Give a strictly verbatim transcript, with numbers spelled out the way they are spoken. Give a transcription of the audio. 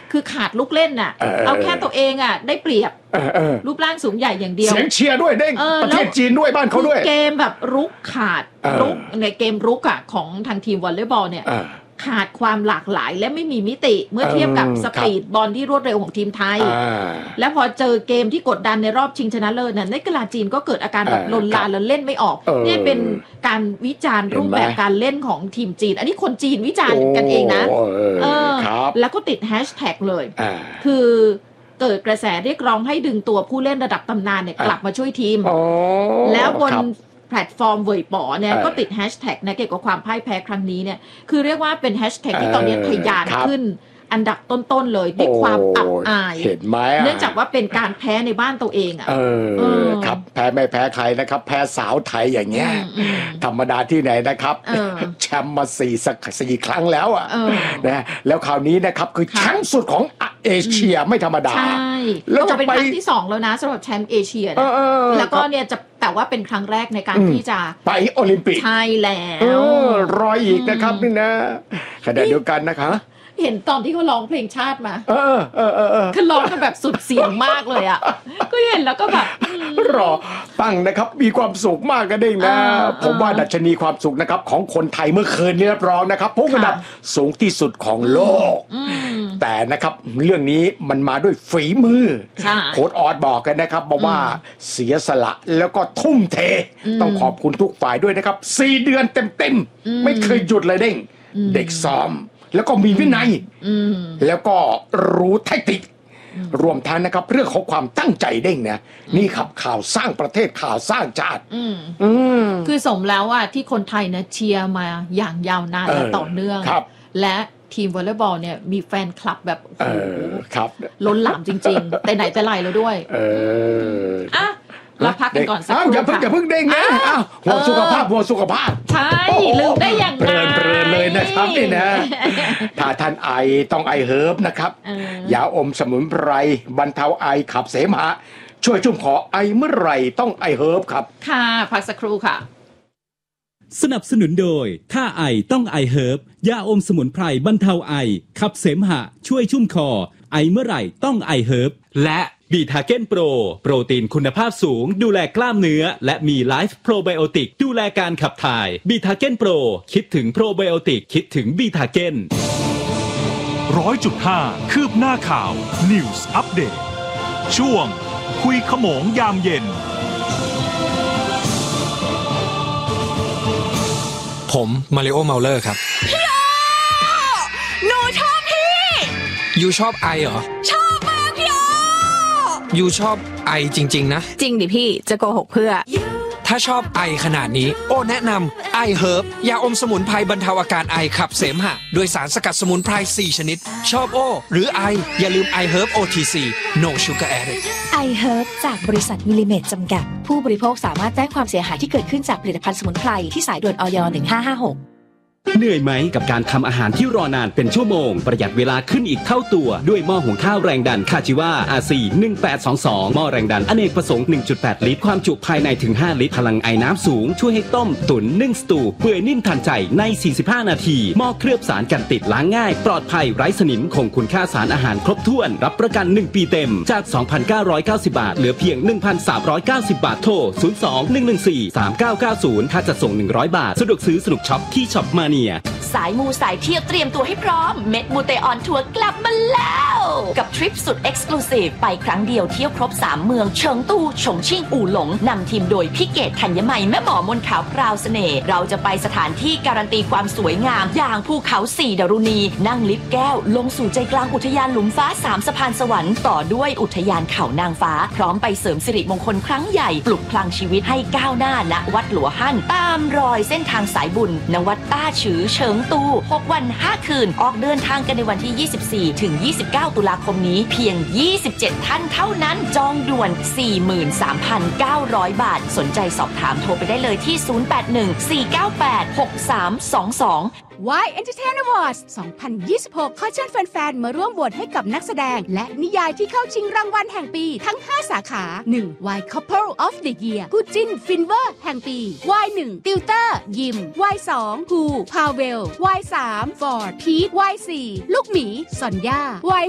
คือขาดลูกเล่นน่ะ เออ เอาแค่ตัวเองอ่ะได้เปรียบรูปร่างสูงใหญ่อย่างเดียวเสียงเชียร์ด้วยเด้งประเทศจีนด้วยบ้านเขาด้วยเกมแบบรุกขาดรุกในเกมรุกอ่ะของทางทีมวอลเลย์บอลเนี่ยขาดความหลากหลายและไม่มีมิติเมื่อเทียบกับสปีดบอลที่รวดเร็วของทีมไทยแล้วพอเจอเกมที่กดดันในรอบชิงชนะเลิศน่ะนักกีฬาจีนก็เกิดอาการแบบลนลานแล้วเล่นไม่ออกนี่เป็นการวิจารณ์รูปแบบการเล่นของทีมจีนอันนี้คนจีนวิจารณ์กันเองนะเออแล้วก็ติดแฮชแท็กเลยคือเกิดกระแสเรียกร้องให้ดึงตัวผู้เล่นระดับตำนานเนี่ยกลับมาช่วยทีมแล้วบนแพลตฟอร์มเว่ยป๋อเนี่ยก็ติดแฮชแท็กนะเกี่ยวกับความพ่ายแพ้ครั้งนี้เนี่ยคือเรียกว่าเป็นแฮชแท็กที่ตอนนี้ทะยานขึ้นอันดับต้นๆเลยด้วยความอับอายเห็นไหมเนื่องจากว่าเป็นการแพ้ในบ้านตัวเองอ่ะเออครับแพ้ไม่แพ้ใครนะครับแพ้สาวไทยอย่างเงี้ยธรรมดาที่ไหนนะครับแชมป์มาสี่สักสี่ครั้งแล้วอ่ะนะแล้วคราวนี้นะครับคือแชมป์สุดของเอเชียไม่ธรรมดาใช่แล้วจะเป็นครั้งที่สองแล้วนะสำหรับแชมป์เอเชียนะแล้วก็เนี่ยจะแต่ว่าเป็นครั้งแรกในการที่จะไปโอลิมปิกใช่แล้วรออีกนะครับนี่นะขณะเดียวกันนะคะเห็นตอนที่เขาร้องเพลงชาติมาเออเออเออคือร้องกันแบบสุดเสียงมากเลยอ่ะก็เห็นแล้วก็แบบรอตั้งนะครับมีความสุขมากกันเองนะผมว่าดัชนีความสุขนะครับของคนไทยเมื่อคืนนี้รับรองนะครับพุ่งระดับสูงที่สุดของโลกแต่นะครับเรื่องนี้มันมาด้วยฝีมือโค้ชออสบอกกันนะครับบอกว่าเสียสละแล้วก็ทุ่มเทต้องขอบคุณทุกฝ่ายด้วยนะครับสี่เดือนเต็มๆไม่เคยหยุดเลยเด้งเด็กซ้อมแล้วก็มีวินัยแล้วก็รู้เทคนิครวมทั้งนะครับเรื่องของความตั้งใจเด้งเนี่ยนี่ครับข่าวสร้างประเทศข่าวสร้างชาติคือสมแล้วอ่ะที่คนไทยเนี่ยเชียร์มาอย่างยาวนานและต่อเนื่องและทีมวอลเลย์บอลเนี่ยมีแฟนคลับแบบโอ้โหล้นหลามจริงๆแต่ไหนแต่ไรแล้วด้วยเอออ่ะเราพักกันก่อนสักครู่อย่าเพิ่งอย่าเพิ่งเด้งนะห่วงสุขภาพห่วงสุขภาพใช่ลืมได้อย่างไรเพลินเลยนะครับนี่นะถ้าท่านไอต้องไอเฮิร์บนะครับยาอมสมุนไพรบรรเทาไอขับเสมหะช่วยชุ่มคอไอเมื่อไหร่ต้องไอเฮิร์บครับค่ะพักสักครู่ค่ะสนับสนุนโดยถ้าไอต้องไอเฮิร์บยาอมสมุนไพรบรรเทาไอขับเสมหะช่วยชุ่มคอไอเมื่อไหร่ต้องไอเฮิร์บและบีทาเก้นโปรโปรตีนคุณภาพสูงดูแลกล้ามเนื้อและมีไลฟ์โปรไบโอติกดูแลการขับถ่ายบีทาเก้นโปรคิดถึงโปรไบโอติกคิดถึงบีทาเก้นร้อยจุดห้า คืบหน้าข่าว News Update ช่วงคุยขโมงยามเย็นผมมาริโอเมาเลอร์ครับพี่โอหนูชอบพี่ยูชอบไอเหรอชอบมากพี่โอยูชอบไอจริงๆนะจริงดิพี่จะโกหกเพื่อถ้าชอบไอขนาดนี้โอ้แนะนำไอเฮิร์บยาอมสมุนไพรบรรเทาอาการไอขับเสมหะโดยสารสกัดสมุนไพรสี่ชนิดชอบโอหรือไออย่าลืมไอเฮิร์บ โอ ที ซี No Sugar Added ไอเฮิร์บจากบริษัทมิลลิเมตรจำกัดผู้บริโภคสามารถแจ้งความเสียหายที่เกิดขึ้นจากผลิตภัณฑ์สมุนไพรที่สายด่วนอย หนึ่งห้าห้าหกเหนื่อยไหมกับการทำอาหารที่รอนานเป็นชั่วโมงประหยัดเวลาขึ้นอีกเท่าตัวด้วยหม้อหุงข้าวแรงดันคาจิวา อาร์ ซี หนึ่งแปดสองสอง หม้อแรงดันอเนกประสงค์ หนึ่งจุดแปด ลิตรความจุภายในถึงห้าลิตรพลังไอน้ำสูงช่วยให้ต้มตุ๋นนึ่งสตูเปื่อยนิ่มทันใจในสี่สิบห้านาทีหม้อเคลือบสารกันติดล้างง่ายปลอดภัยไร้สนิมคงคุณค่าสารอาหารครบถ้วนรับประกันหนึ่งปีเต็มจาก สองพันเก้าร้อยเก้าสิบ บาทเหลือเพียง หนึ่งพันสามร้อยเก้าสิบ บาทโทรศูนย์ สอง หนึ่ง หนึ่ง สี่ สาม เก้า เก้า ศูนย์ค่าจัดส่งหนึ่งร้อยบาทสะดวกซื้อสนุกช็อปที่ช็อปมาเนียสายมูสายเที่ยวเตรียมตัวให้พร้อมเม็ดมูเตออนทัวร์กลับมาแล้วกับทริปสุดเอ็กซ์คลูซีฟไปครั้งเดียวเที่ยวครบสามเมืองเฉิงตูฉงชิ่งอู่หลงนำทีมโดยพี่เกศธัญไมยแม่หมอมนขาวพราวเสน่ห์เราจะไปสถานที่การันตีความสวยงามอย่างภูเขาสี่ดารุณีนั่งลิฟต์แก้วลงสู่ใจกลางอุทยานหลุมฟ้าสามสะพานสวรรค์ต่อด้วยอุทยานเขานางฟ้าพร้อมไปเสริมสิริมงคลครั้งใหญ่ปลุกพลังชีวิตให้ก้าวหน้าณวัดหลัวฮั่นตามรอยเส้นทางสายบุญณวัดต้าฉือเฉิงตูหกวันห้าคืนออกเดินทางกันในวันที่ยี่สิบสี่ถึงยี่สิบเก้าตุลาคมนี้เพียงยี่สิบเจ็ดท่านเท่านั้นจองด่วน สี่หมื่นสามพันเก้าร้อย บาทสนใจสอบถามโทรไปได้เลยที่ศูนย์ แปด หนึ่ง สี่ เก้า แปด หก สาม สอง สองวาย Entertain Awards สองพันยี่สิบหกขอเชิญแฟนๆมาร่วมโหวตให้กับนักแสดงและนิยายที่เข้าชิงรางวัลแห่งปีทั้งห้าสาขา หนึ่ง วาย Couple of the Year คู่จิ้นฟินเวอร์แห่งปี วาย หนึ่ง ติวเตอร์ยิม วาย สอง ฮูพาเวล วาย สาม ฟอร์ดพีท วาย สี่ ลูกหมีซอนย่า วาย